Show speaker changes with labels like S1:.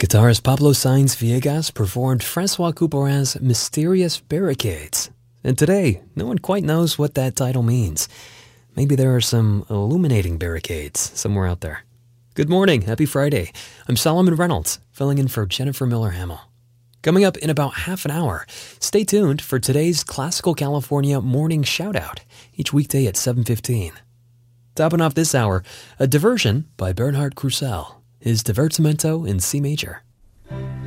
S1: Guitarist Pablo Sainz Villegas performed Francois Couperin's Mysterious Barricades. And today, no one quite knows what that title means. Maybe there are some illuminating barricades somewhere out there. Good morning, happy Friday. I'm Solomon Reynolds, filling in for Jennifer Miller-Hamill. Coming up in about half an hour, stay tuned for today's Classical California Morning Shoutout, each weekday at 7:15. Topping off this hour, a diversion by Bernhard Krusell, his Divertimento in C major.